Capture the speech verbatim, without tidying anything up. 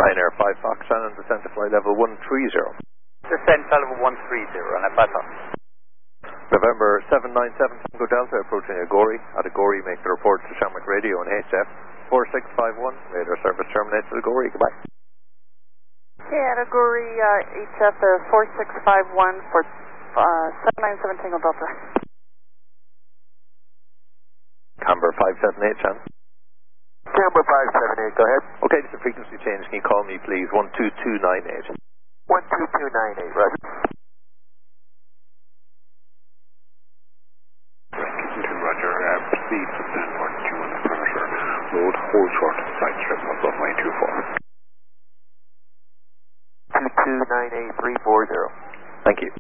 nine Air five Fox and descent to flight level one three zero. Descent flight level one three zero and at five Fox. November seven nine seven Tango Delta approaching Agori. At Agori, make the report to Shamrock Radio and H F four six five one. Radar service terminates at Agori. Goodbye. Yeah, at Agori, uh, H F uh, four six five one for uh, seven nine seven Tango Delta. Camber five seven eight, Chan. Camber five seven eight, go ahead. Okay, just a frequency change. Can you call me, please? one two two nine eight. one two two nine eight, Roger. Roger, uh, proceed to stand one two on the perimeter. Load, hold short, side strip above my two four. two two nine eight three four zero. Thank you.